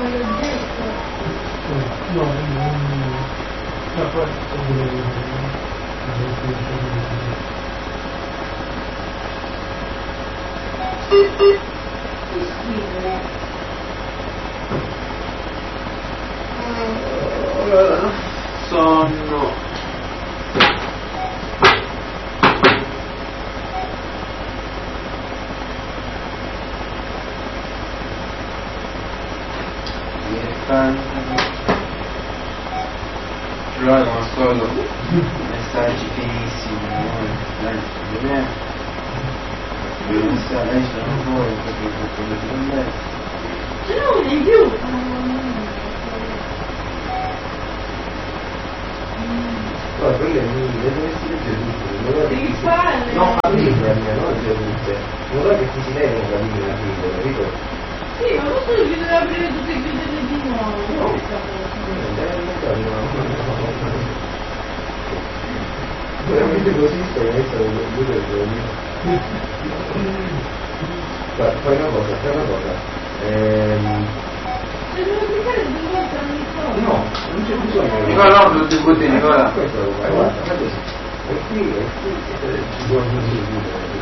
No, no, poi sonno. Allora come al solito messaggi pienissimi, i messaggi escono fuori perché compromessi con me. Ce n'è uno in più. Allora, quelle le dovresti leggere tutte, Devi fare. no, a Bibbia mia, non leggere tutte. Non è che ti si leggono la Bibbia, capito? Sì, ma non solo che deve aprire tutte e chiudere di nuovo. Veramente così stai mettendo due persone. Fai una cosa. Se devo cliccare due volte ogni cosa. No, non c'è bisogno. Nicola, no, tutti quanti, Nicola. Questo lo fai, guarda, fai così. E qui ci vuole così.